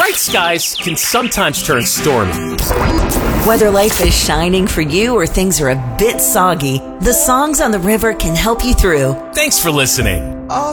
Night skies can sometimes turn stormy. Whether life is shining for you or things are a bit soggy, the songs on the river can help you through. Thanks for listening.